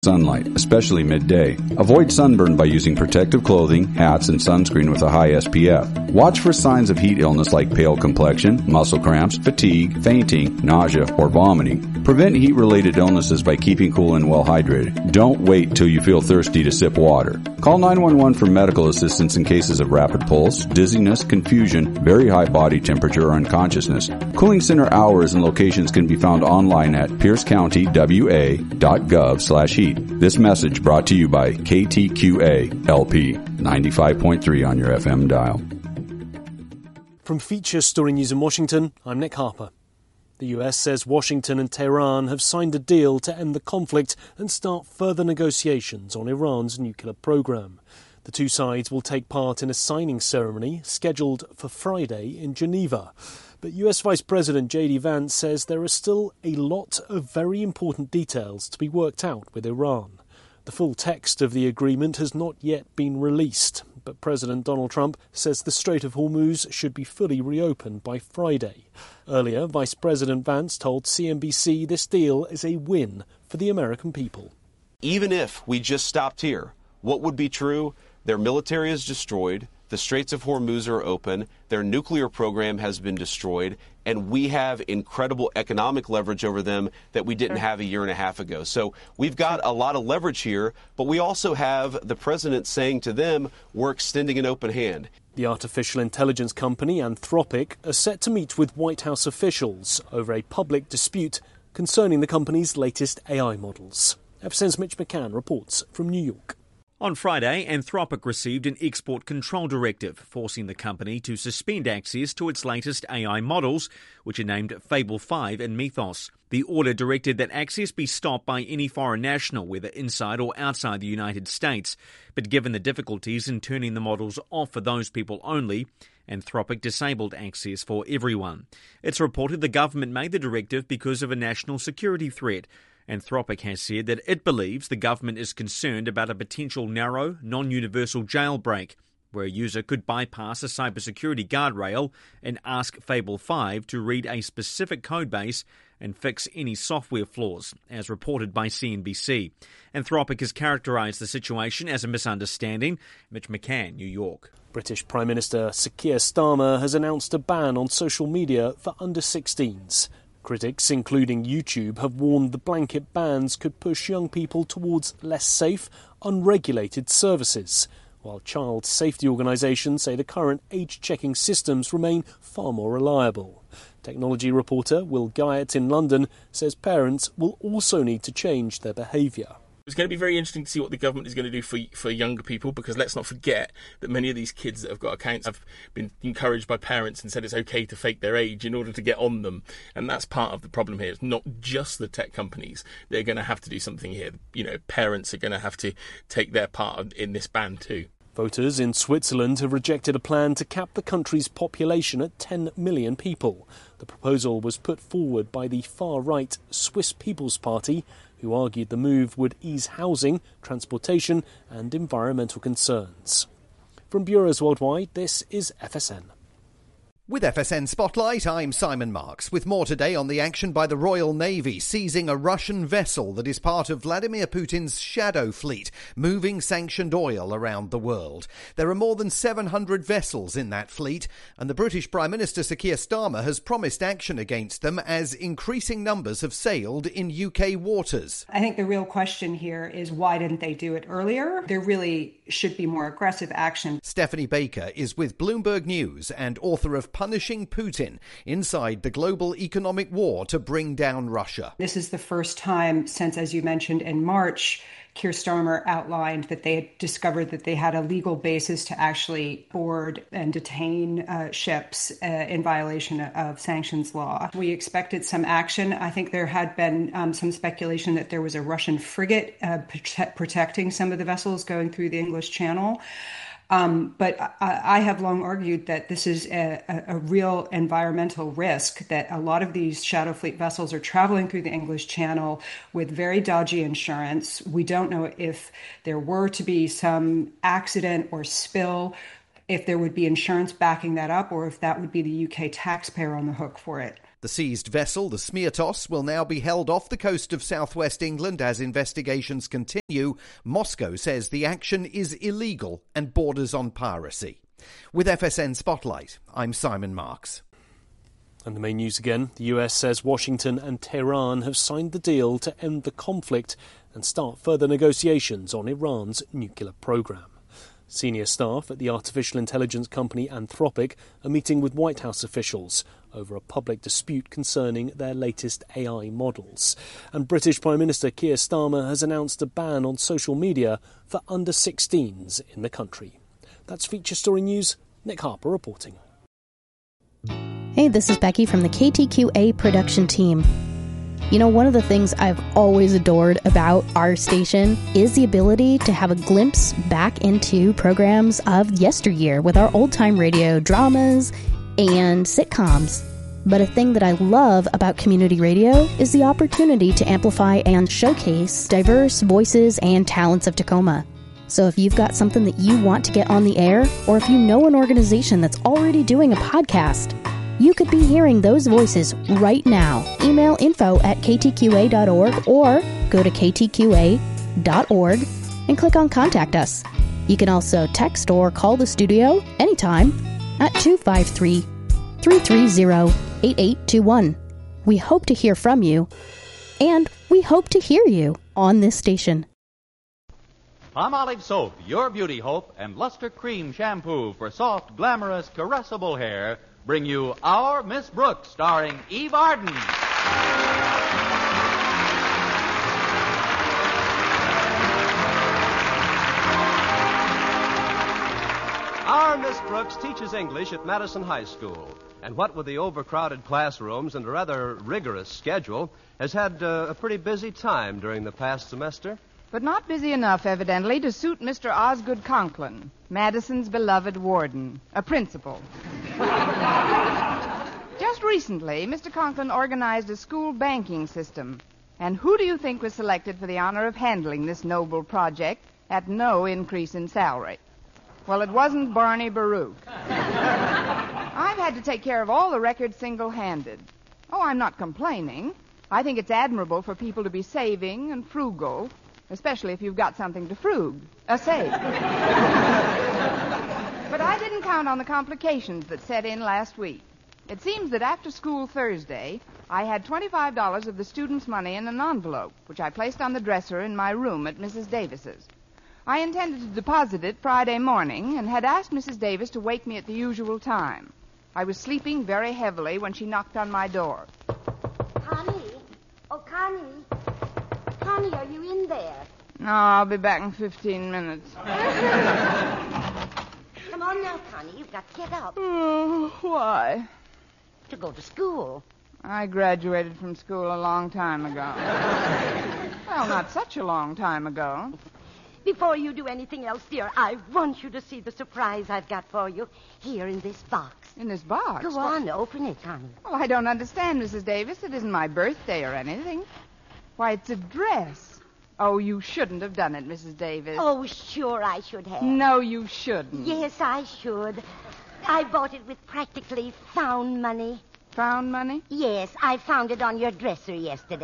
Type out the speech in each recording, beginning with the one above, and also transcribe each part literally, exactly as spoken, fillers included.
sunlight, especially midday. Avoid sunburn by using protective clothing, hats, and sunscreen with a high S P F. Watch for signs of heat illness like pale complexion, muscle cramps, fatigue, fainting, nausea, or vomiting. Prevent heat-related illnesses by keeping cool and well hydrated. Don't wait till you feel thirsty to sip water. Call nine one one for medical assistance in cases of rapid pulse, dizziness, confusion, very high body temperature, or unconsciousness. Cooling center hours and locations can be found online at pierce county w a dot gov slash heat. This message brought to you by K T Q A L P ninety-five point three on your F M dial. From Feature Story News in Washington, I'm Nick Harper. The U S says Washington and Tehran have signed a deal to end the conflict and start further negotiations on Iran's nuclear program. The two sides will take part in a signing ceremony scheduled for Friday in Geneva. But U S Vice President J D Vance says there are still a lot of very important details to be worked out with Iran. The full text of the agreement has not yet been released, but President Donald Trump says the Strait of Hormuz should be fully reopened by Friday. Earlier, Vice President Vance told C N B C this deal is a win for the American people. Even if we just stopped here, what would be true? Their military is destroyed. The Straits of Hormuz are open, their nuclear program has been destroyed, and we have incredible economic leverage over them that we didn't have a year and a half ago. So we've got a lot of leverage here, but we also have the president saying to them, we're extending an open hand. The artificial intelligence company Anthropic are set to meet with White House officials over a public dispute concerning the company's latest A I models. F S N's Mitch McCann reports from New York. On Friday, Anthropic received an export control directive, forcing the company to suspend access to its latest A I models, which are named Fable five and Mythos. The order directed that access be stopped by any foreign national, whether inside or outside the United States. But given the difficulties in turning the models off for those people only, Anthropic disabled access for everyone. It's reported the government made the directive because of a national security threat. Anthropic has said that it believes the government is concerned about a potential narrow, non-universal jailbreak, where a user could bypass a cybersecurity guardrail and ask Fable five to read a specific codebase and fix any software flaws, as reported by C N B C. Anthropic has characterised the situation as a misunderstanding. Mitch McCann, New York. British Prime Minister Sir Keir Starmer has announced a ban on social media for under sixteens. Critics, including YouTube, have warned the blanket bans could push young people towards less safe, unregulated services, while child safety organisations say the current age-checking systems remain far more reliable. Technology reporter Will Guyot in London says parents will also need to change their behaviour. It's going to be very interesting to see what the government is going to do for for younger people, because let's not forget that many of these kids that have got accounts have been encouraged by parents and said it's okay to fake their age in order to get on them. And that's part of the problem here. It's not just the tech companies. They're going to have to do something here. You know, parents are going to have to take their part in this ban too. Voters in Switzerland have rejected a plan to cap the country's population at ten million people. The proposal was put forward by the far-right Swiss People's Party, who argued the move would ease housing, transportation and environmental concerns. From bureaus worldwide, this is F S N. With F S N Spotlight, I'm Simon Marks, with more today on the action by the Royal Navy seizing a Russian vessel that is part of Vladimir Putin's shadow fleet, moving sanctioned oil around the world. There are more than seven hundred vessels in that fleet, and the British Prime Minister Sir Keir Starmer has promised action against them as increasing numbers have sailed in U K waters. I think the real question here is why didn't they do it earlier? There really should be more aggressive action. Stephanie Baker is with Bloomberg News and author of Punishing Putin Inside the Global Economic War to Bring Down Russia. This is the first time since, as you mentioned, in March, Keir Starmer outlined that they had discovered that they had a legal basis to actually board and detain uh, ships uh, in violation of sanctions law. We expected some action. I think there had been um, some speculation that there was a Russian frigate uh, prote- protecting some of the vessels going through the English Channel. Um, but I, I have long argued that this is a, a, a real environmental risk, that a lot of these shadow fleet vessels are traveling through the English Channel with very dodgy insurance. We don't know if there were to be some accident or spill, if there would be insurance backing that up, or if that would be the U K taxpayer on the hook for it. The seized vessel, the Smirtos, will now be held off the coast of southwest England as investigations continue. Moscow says the action is illegal and borders on piracy. With F S N Spotlight, I'm Simon Marks. And the main news again. The U S says Washington and Tehran have signed the deal to end the conflict and start further negotiations on Iran's nuclear program. Senior staff at the artificial intelligence company Anthropic are meeting with White House officials over a public dispute concerning their latest A I models. And British Prime Minister Keir Starmer has announced a ban on social media for under sixteens in the country. That's Feature Story News. Nick Harper reporting. Hey, this is Becky from the K T Q A production team. You know, one of the things I've always adored about our station is the ability to have a glimpse back into programs of yesteryear with our old-time radio dramas and sitcoms. But a thing that I love about community radio is the opportunity to amplify and showcase diverse voices and talents of Tacoma. So if you've got something that you want to get on the air, or if you know an organization that's already doing a podcast, you could be hearing those voices right now. Email info at k t q a dot org or go to k t q a dot org and click on Contact Us. You can also text or call the studio anytime at two five three, three three zero, eight eight two one. We hope to hear from you, and we hope to hear you on this station. Palmolive Soap, your beauty hope, and Luster Cream Shampoo for soft, glamorous, caressable hair bring you Our Miss Brooks, starring Eve Arden. Our Miss Brooks teaches English at Madison High School, and what with the overcrowded classrooms and a rather rigorous schedule, has had uh, a pretty busy time during the past semester. But not busy enough, evidently, to suit Mister Osgood Conklin, Madison's beloved warden, a principal. Just recently, Mister Conklin organized a school banking system. And who do you think was selected for the honor of handling this noble project at no increase in salary? Well, it wasn't Barney Baruch. I've had to take care of all the records single-handed. Oh, I'm not complaining. I think it's admirable for people to be saving and frugal, especially if you've got something to frug, a save. But I didn't count on the complications that set in last week. It seems that after school Thursday, I had twenty-five dollars of the students' money in an envelope, which I placed on the dresser in my room at Missus Davis's. I intended to deposit it Friday morning and had asked Missus Davis to wake me at the usual time. I was sleeping very heavily when she knocked on my door. Connie? Oh, Connie? Connie, are you in there? No, I'll be back in fifteen minutes. Come on now, Connie. You've got to get up. Oh, why? To go to school. I graduated from school a long time ago. Well, not such a long time ago. Before you do anything else, dear, I want you to see the surprise I've got for you here in this box. In this box? Go on, open it, Connie. Well, I don't understand, Missus Davis. It isn't my birthday or anything. Why, it's a dress. Oh, you shouldn't have done it, Missus Davis. Oh, sure I should have. No, you shouldn't. Yes, I should. I bought it with practically found money. Found money? Yes, I found it on your dresser yesterday.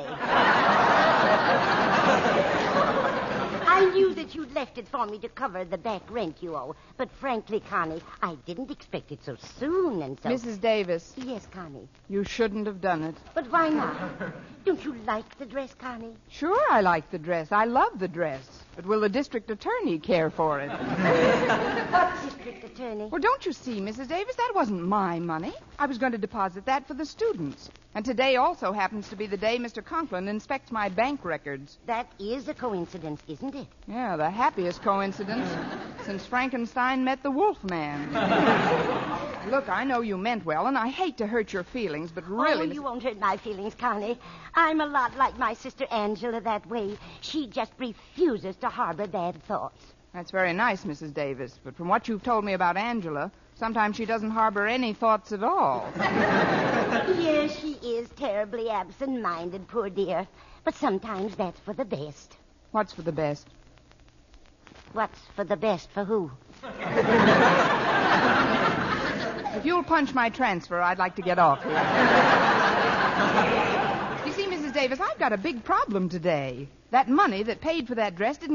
I knew that you'd left it for me to cover the back rent you owe. But frankly, Connie, I didn't expect it so soon and so... Missus Davis. Yes, Connie. You shouldn't have done it. But why not? Don't you like the dress, Connie? Sure I like the dress. I love the dress. But will the district attorney care for it? What district attorney? Well, don't you see, Missus Davis, that wasn't my money. I was going to deposit that for the students. And today also happens to be the day Mister Conklin inspects my bank records. That is a coincidence, isn't it? Yeah, the happiest coincidence since Frankenstein met the Wolfman. Look, I know you meant well, and I hate to hurt your feelings, but really... Oh, you won't hurt my feelings, Connie. I'm a lot like my sister Angela that way. She just refuses to harbor bad thoughts. That's very nice, Missus Davis, but from what you've told me about Angela, sometimes she doesn't harbor any thoughts at all. Yes, she is terribly absent-minded, poor dear. But sometimes that's for the best. What's for the best? What's for the best for who? If you'll punch my transfer, I'd like to get off here. You see, Missus Davis, I've got a big problem today. That money that paid for that dress didn't